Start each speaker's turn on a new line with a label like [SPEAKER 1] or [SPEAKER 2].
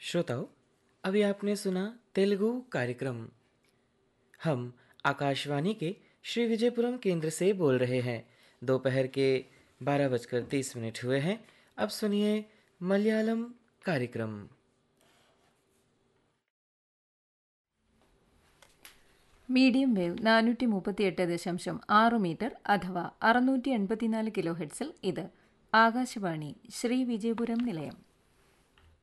[SPEAKER 1] श्रोताओं, अभी आपने सुना तेलुगु कार्यक्रम। हम आकाशवाणी के श्री विजयपुरम केंद्र से बोल रहे हैं। दोपहर के 12:30 हुए हैं। अब सुनिए मलयालम कार्यक्रम।
[SPEAKER 2] മീഡിയം വേവ് 438.6 മീറ്റർ അഥവാ 684 കിലോ ഹെഡ്സിൽ ഇത് ആകാശവാണി ശ്രീ വിജയപുരം നിലയം.